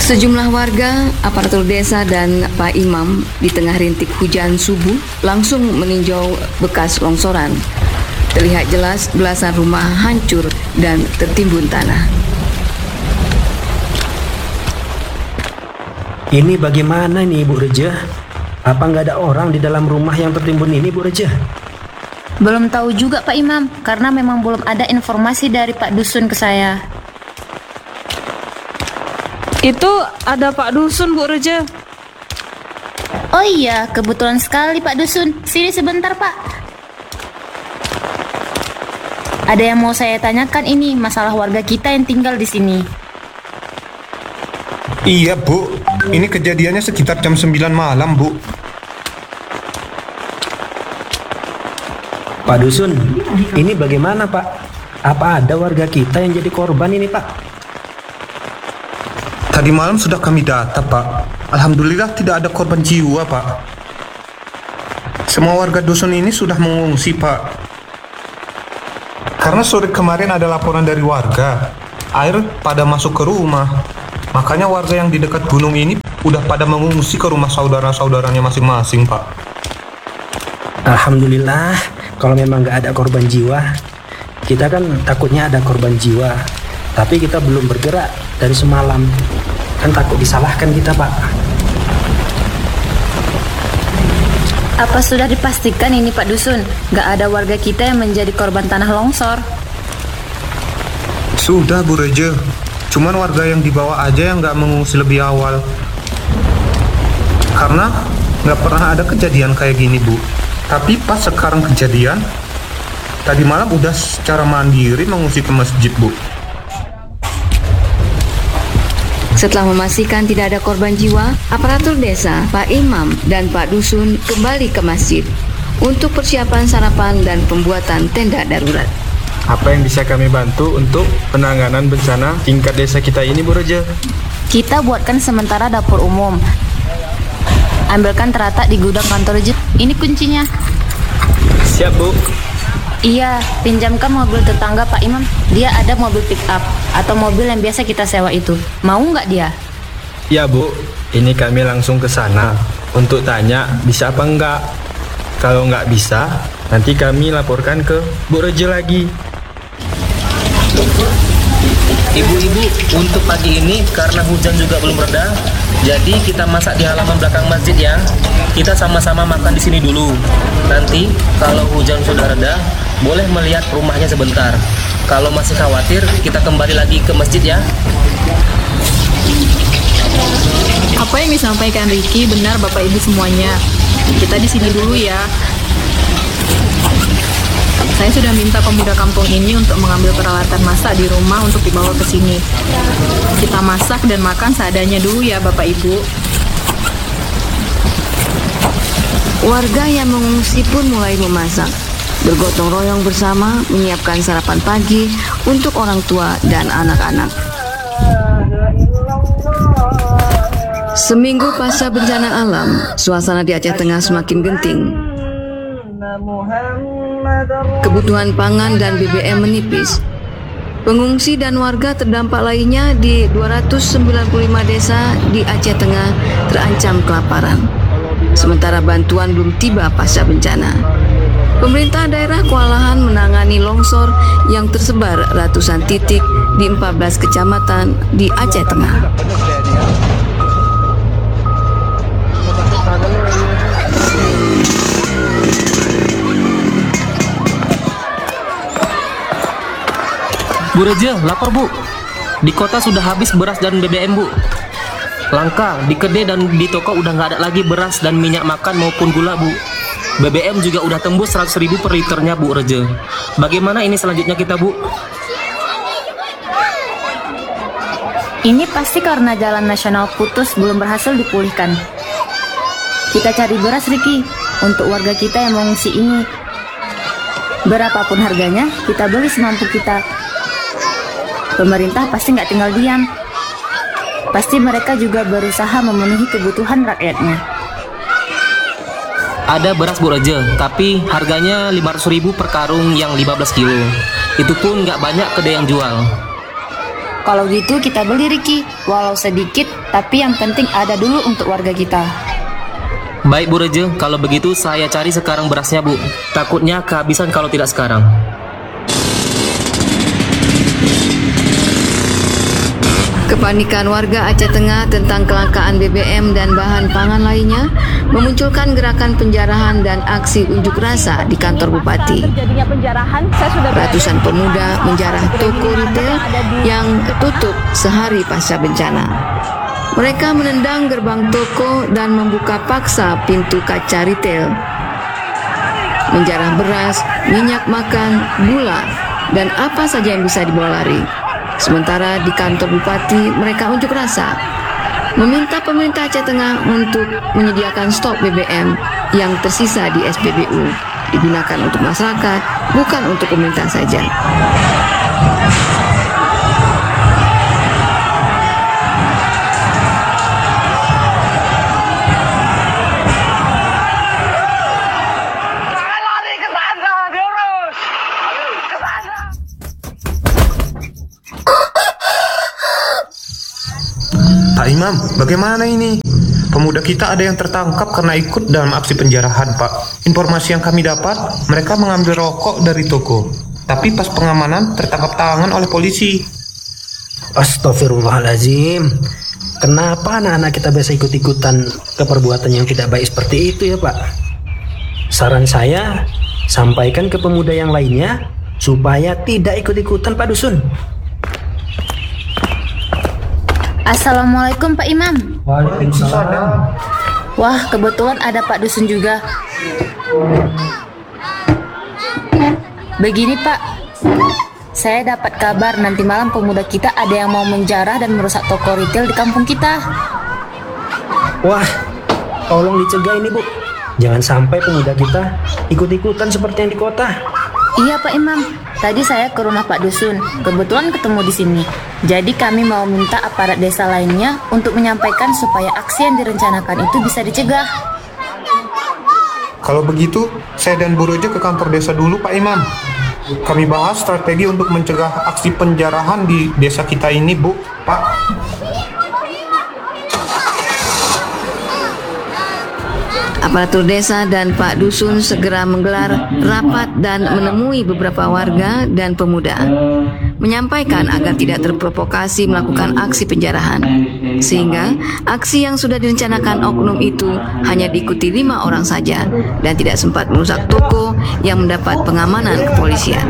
Sejumlah warga, aparatur desa dan Pak Imam di tengah rintik hujan subuh langsung meninjau bekas longsoran. Terlihat jelas belasan rumah hancur dan tertimbun tanah. Ini bagaimana nih Bu Reja? Apa nggak ada orang di dalam rumah yang tertimbun ini Bu Reja? Belum tahu juga Pak Imam, karena memang belum ada informasi dari Pak Dusun ke saya. Itu ada Pak Dusun, Bu Reja. Oh iya, kebetulan sekali Pak Dusun. Sini sebentar Pak. Ada yang mau saya tanyakan ini, masalah warga kita yang tinggal di sini. Iya Bu, ini kejadiannya sekitar jam 9 malam Bu. Pak Dusun, ini bagaimana Pak? Apa ada warga kita yang jadi korban ini Pak? Tadi malam sudah kami data Pak. Alhamdulillah tidak ada korban jiwa Pak. Semua warga dusun ini sudah mengungsi Pak. Karena sore kemarin ada laporan dari warga, air pada masuk ke rumah. Makanya warga yang di dekat gunung ini udah pada mengungsi ke rumah saudara-saudaranya masing-masing Pak. Alhamdulillah, kalau memang nggak ada korban jiwa. Kita kan takutnya ada korban jiwa, tapi kita belum bergerak dari semalam. Kan takut disalahkan kita Pak. Apa sudah dipastikan ini Pak Dusun, nggak ada warga kita yang menjadi korban tanah longsor? Sudah Bu Reja, cuman warga yang dibawa aja yang nggak mengungsi lebih awal. Karena nggak pernah ada kejadian kayak gini Bu. Tapi pas sekarang kejadian, tadi malam udah secara mandiri mengungsi ke masjid Bu. Setelah memastikan tidak ada korban jiwa, aparatur desa, Pak Imam, dan Pak Dusun kembali ke masjid untuk persiapan sarapan dan pembuatan tenda darurat. Apa yang bisa kami bantu untuk penanganan bencana tingkat desa kita ini Bu Reja? Kita buatkan sementara dapur umum. Ambilkan teratak di gudang kantor Jet. Ini kuncinya. Siap Bu. Iya, pinjamkan mobil tetangga Pak Imam. Dia ada mobil pick up atau mobil yang biasa kita sewa itu. Mau nggak dia? Ya Bu, ini kami langsung ke sana untuk tanya bisa apa enggak. Kalau nggak bisa, nanti kami laporkan ke Bu Reja lagi. Ibu-ibu, untuk pagi ini karena hujan juga belum reda, jadi kita masak di halaman belakang masjid ya. Kita sama-sama makan di sini dulu. Nanti kalau hujan sudah reda, boleh melihat rumahnya sebentar. Kalau masih khawatir, kita kembali lagi ke masjid ya. Apa yang disampaikan Ricky benar Bapak Ibu semuanya. Kita di sini dulu ya. Saya sudah minta pemuda kampung ini untuk mengambil peralatan masak di rumah untuk dibawa ke sini. Kita masak dan makan seadanya dulu ya Bapak Ibu. Warga yang mengungsi pun mulai memasak. Bergotong royong bersama menyiapkan sarapan pagi untuk orang tua dan anak-anak. Seminggu pasca bencana alam, suasana di Aceh Tengah semakin genting. Kebutuhan pangan dan BBM menipis. Pengungsi dan warga terdampak lainnya di 295 desa di Aceh Tengah terancam kelaparan. Sementara bantuan belum tiba pasca bencana. Pemerintah daerah kewalahan menangani longsor yang tersebar ratusan titik di 14 kecamatan di Aceh Tengah. Bu Reja, lapor Bu. Di kota sudah habis beras dan BBM Bu. Langka, di kedai dan di toko udah nggak ada lagi beras dan minyak makan maupun gula Bu. BBM juga udah tembus 100.000 per liternya Bu Reja. Bagaimana ini selanjutnya kita Bu? Ini pasti karena jalan nasional putus belum berhasil dipulihkan. Kita cari beras Ricky untuk warga kita yang mengungsi ini. Berapapun harganya, kita beli semampu kita. Pemerintah pasti nggak tinggal diam. Pasti mereka juga berusaha memenuhi kebutuhan rakyatnya. Ada beras Bu Reja, tapi harganya 500.000 per karung yang 15 kilo. Itu pun nggak banyak kedai yang jual. Kalau gitu kita beli Riki, walau sedikit, tapi yang penting ada dulu untuk warga kita. Baik Bu Reje, kalau begitu saya cari sekarang berasnya Bu. Takutnya kehabisan kalau tidak sekarang. Kepanikan warga Aceh Tengah tentang kelangkaan BBM dan bahan pangan lainnya memunculkan gerakan penjarahan dan aksi unjuk rasa di kantor bupati. Ratusan pemuda menjarah toko retail yang tutup sehari pasca bencana. Mereka menendang gerbang toko dan membuka paksa pintu kaca retail. Menjarah beras, minyak makan, gula, dan apa saja yang bisa dibawa lari. Sementara di kantor bupati mereka unjuk rasa meminta pemerintah Aceh Tengah untuk menyediakan stok BBM yang tersisa di SPBU digunakan untuk masyarakat, bukan untuk pemerintah saja. Pak Imam, bagaimana ini? Pemuda kita ada yang tertangkap karena ikut dalam aksi penjarahan, Pak. Informasi yang kami dapat, mereka mengambil rokok dari toko. Tapi pas pengamanan tertangkap tangan oleh polisi. Astagfirullahaladzim. Kenapa anak-anak kita biasa ikut-ikutan ke perbuatan yang tidak baik seperti itu ya Pak? Saran saya, sampaikan ke pemuda yang lainnya supaya tidak ikut-ikutan Pak Dusun. Assalamualaikum Pak Imam. Waalaikumsalam. Wah, kebetulan ada Pak Dusun juga. Begini Pak, saya dapat kabar nanti malam pemuda kita ada yang mau menjarah dan merusak toko retail di kampung kita. Wah, tolong dicegah ini Bu. Jangan sampai pemuda kita ikut-ikutan seperti yang di kota. Iya Pak Imam, tadi saya ke rumah Pak Dusun, kebetulan ketemu di sini. Jadi kami mau minta aparat desa lainnya untuk menyampaikan supaya aksi yang direncanakan itu bisa dicegah. Kalau begitu, saya dan Bu Roja ke kantor desa dulu, Pak Imam. Kami bahas strategi untuk mencegah aksi penjarahan di desa kita ini, Bu, Pak. Aparatur desa dan Pak Dusun segera menggelar rapat dan menemui beberapa warga dan pemuda, menyampaikan agar tidak terprovokasi melakukan aksi penjarahan, sehingga aksi yang sudah direncanakan oknum itu hanya diikuti 5 orang saja dan tidak sempat merusak toko yang mendapat pengamanan kepolisian.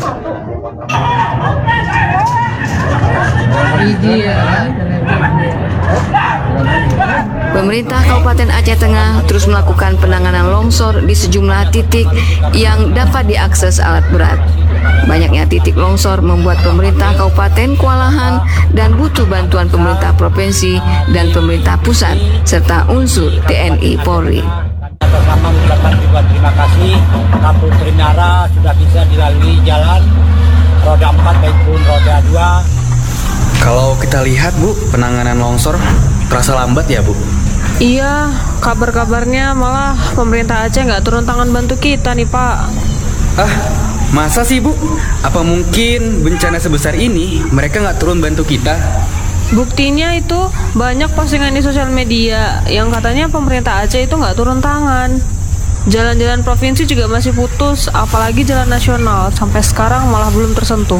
Pemerintah Kabupaten Aceh Tengah terus melakukan penanganan longsor di sejumlah titik yang dapat diakses alat berat. Banyaknya titik longsor membuat pemerintah kabupaten kewalahan dan butuh bantuan pemerintah provinsi dan pemerintah pusat serta unsur TNI Polri. Pertama mengucapkan ribuan terima kasih, Kampung Trinara sudah bisa dilalui jalan roda 4 maupun roda 2. Kalau kita lihat Bu, penanganan longsor terasa lambat ya Bu? Iya, kabar-kabarnya malah pemerintah Aceh nggak turun tangan bantu kita nih Pak. Ah, masa sih Bu? Apa mungkin bencana sebesar ini mereka nggak turun bantu kita? Buktinya itu banyak postingan di sosial media yang katanya pemerintah Aceh itu nggak turun tangan. Jalan-jalan provinsi juga masih putus, apalagi jalan nasional sampai sekarang malah belum tersentuh.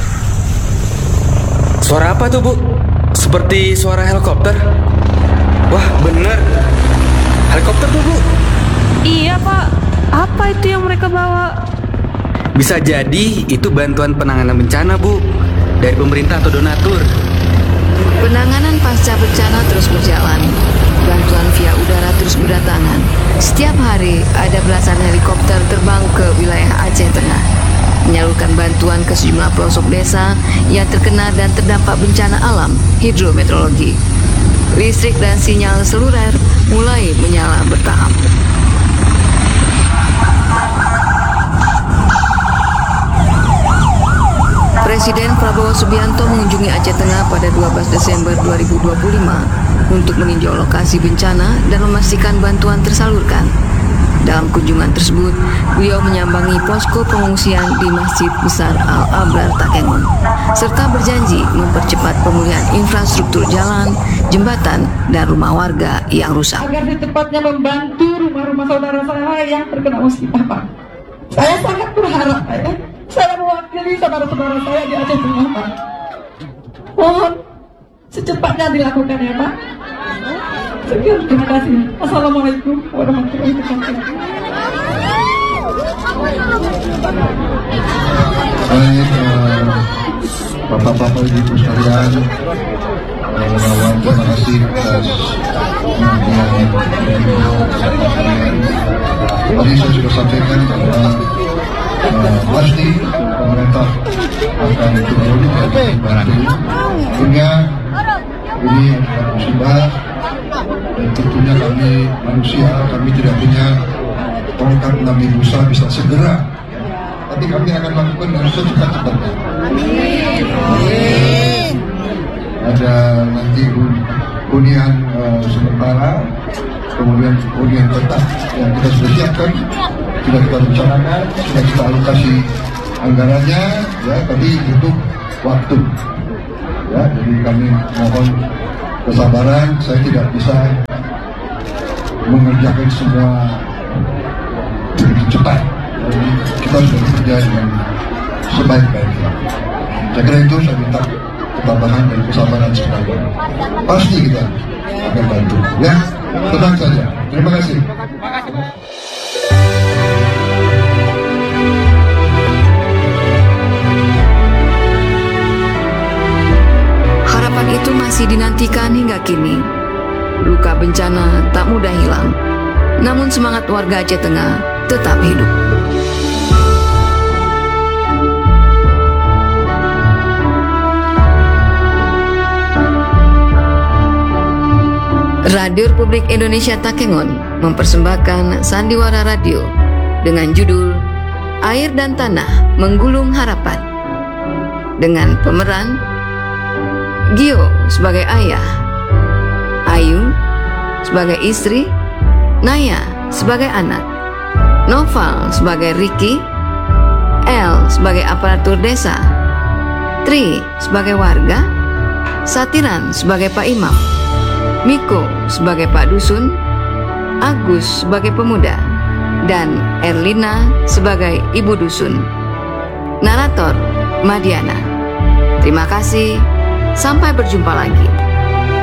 Suara apa tuh Bu? Seperti suara helikopter. Wah bener, helikopter tuh Bu. Iya Pak, apa itu yang mereka bawa? Bisa jadi itu bantuan penanganan bencana Bu, dari pemerintah atau donatur. Penanganan pasca bencana terus berjalan. Bantuan via udara terus berdatangan. Setiap hari ada belasan helikopter terbang ke wilayah Aceh Tengah, menyalurkan bantuan ke sejumlah pelosok desa yang terkena dan terdampak bencana alam hidrometeorologi. Listrik dan sinyal seluler mulai menyala bertahap. Presiden Prabowo Subianto mengunjungi Aceh Tengah pada 12 Desember 2025 untuk meninjau lokasi bencana dan memastikan bantuan tersalurkan. Dalam kunjungan tersebut, beliau menyambangi posko pengungsian di Masjid Besar Al-Abrar Takengon, serta berjanji mempercepat pemulihan infrastruktur jalan, jembatan, dan rumah warga yang rusak. Agar secepatnya membantu rumah-rumah saudara saya yang terkena musibah, Pak. Saya sangat berharap, Pak, ya. Saya mewakili saudara-saudara saya di Aceh Tengah, Pak. Mohon secepatnya dilakukan, ya, Pak. Sekian, terima kasih. Assalamualaikum warahmatullahi wabarakatuh. Baik, Bapak-bapak, Ibu sekalian, terima kasih atas tadi saya sudah sampaikan bahwa pasti pemerintah akan turun dan membantu. Sehingga ini adalah musibah dan tentunya kami manusia, kami tidak punya tongkat Nabi Musa bisa segera, tapi kami akan lakukan dengan secepat-cepatnya. Ada nanti hunian sementara, kemudian hunian tetap yang kita sudah siapkan, sudah kita rencanakan, sudah kita alokasi anggarannya, ya, tapi butuh waktu. Ya, jadi kami mohon kesabaran, saya tidak bisa mengerjakan semua begitu cepat. Jadi kita sudah bekerja dengan sebaik-baiknya. Saya kira itu saya minta ketabahan dan kesabaran semuanya. Pasti kita akan bantu. Ya, tenang saja. Terima kasih. Harapan itu masih dinantikan hingga kini. Luka bencana tak mudah hilang, namun semangat warga Aceh Tengah tetap hidup. Radio Republik Indonesia Takengon mempersembahkan Sandiwara Radio dengan judul Air dan Tanah Menggulung Harapan, dengan pemeran Gio sebagai ayah, Ayu sebagai istri, Naya sebagai anak, Noval sebagai Ricky, El sebagai aparatur desa, Tri sebagai warga, Satiran sebagai Pak Imam, Miko sebagai Pak Dusun, Agus sebagai pemuda, dan Erlina sebagai Ibu Dusun. Narator Madiana. Terima kasih, sampai berjumpa lagi.